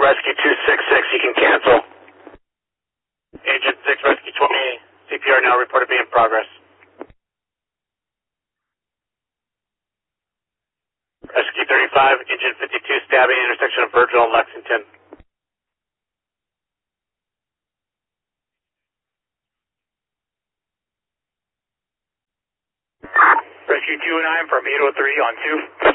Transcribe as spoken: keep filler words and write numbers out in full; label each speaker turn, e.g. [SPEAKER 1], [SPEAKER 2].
[SPEAKER 1] Rescue two six six, you can cancel. Agent six, Rescue twenty, C P R now reported to be in progress. Rescue thirty-five, Agent fifty-two, stabbing intersection of Virgil and Lexington. Rescue two and nine from eight oh three on two.